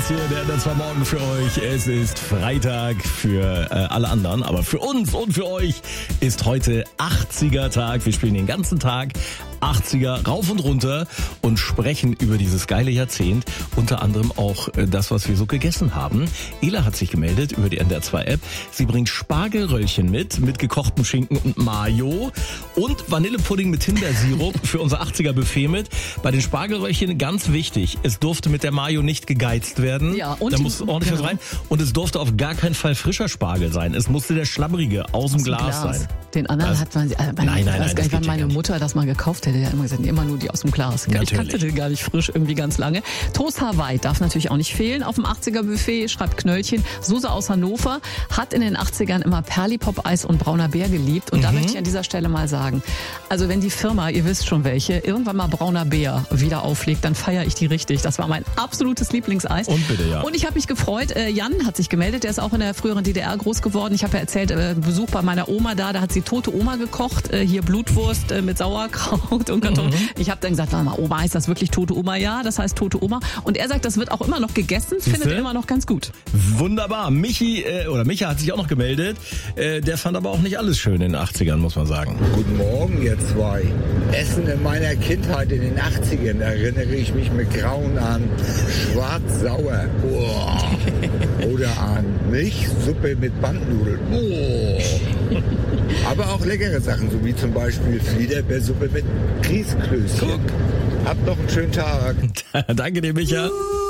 Thomas hier, der das war morgen für euch. Es ist Freitag für alle anderen, aber für uns und für euch ist heute 80er-Tag. Wir spielen den ganzen Tag 80er rauf und runter und sprechen über dieses geile Jahrzehnt. Unter anderem auch das, was wir so gegessen haben. Ela hat sich gemeldet über die NDR 2 App. Sie bringt Spargelröllchen mit gekochtem Schinken und Mayo und Vanillepudding mit Himbeersirup für unser 80er Buffet mit. Bei den Spargelröllchen ganz wichtig, es durfte mit der Mayo nicht gegeizt werden. Ja, und da muss ordentlich was rein. Und es durfte auf gar keinen Fall frischer Spargel sein. Es musste der schlabbrige aus dem Glas sein. Den anderen hat man, nein, ich weiß gar nicht, wann meine nicht. Mutter das mal gekauft hätte. Die hat immer gesagt, immer nur die aus dem Glas. Natürlich. Ich kannte den gar nicht frisch, irgendwie ganz lange. Toast Hawaii darf natürlich auch nicht fehlen auf dem 80er Buffet, schreibt Knöllchen. Suse aus Hannover hat in den 80ern immer Perlipop-Eis und brauner Bär geliebt. Und da möchte ich an dieser Stelle mal sagen, also wenn die Firma, ihr wisst schon welche, irgendwann mal brauner Bär wieder auflegt, dann feiere ich die richtig. Das war mein absolutes Lieblingseis. Und bitte, ja. Und ich habe mich gefreut, Jan hat sich gemeldet, der ist auch in der früheren DDR groß geworden. Ich habe ja erzählt, Besuch bei meiner Oma da hat sie tote Oma gekocht, hier Blutwurst mit Sauerkraut und Kartoffeln. Ich habe dann gesagt, warte mal, Oma, heißt das wirklich tote Oma? Ja, das heißt tote Oma. Und er sagt, das wird auch immer noch gegessen, findet er immer noch ganz gut. Wunderbar. Micha hat sich auch noch gemeldet. Der fand aber auch nicht alles schön in den 80ern, muss man sagen. Guten Morgen, ihr zwei. Essen in meiner Kindheit in den 80ern erinnere ich mich mit Grauen an schwarz-sauer. Oder an Milchsuppe mit Bandnudeln. Aber auch leckere Sachen, so wie zum Beispiel Fliederbeersuppe mit Grießklößchen. Habt noch einen schönen Tag. Danke dir, Micha.